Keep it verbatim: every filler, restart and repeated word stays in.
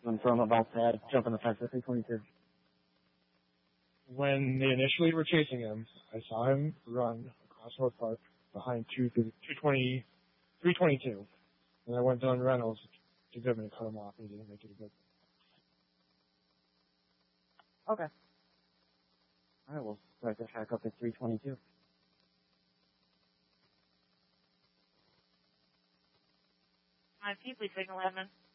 When from about to jump on the fence at three twenty-two. When they initially were chasing him, I saw him run across North Park behind two twenty, three twenty-two. And I went down Reynolds to Goodman and cut him off, and he didn't make it a good. Okay. All right, we'll start the track up at three twenty-two. My P, please signal admin.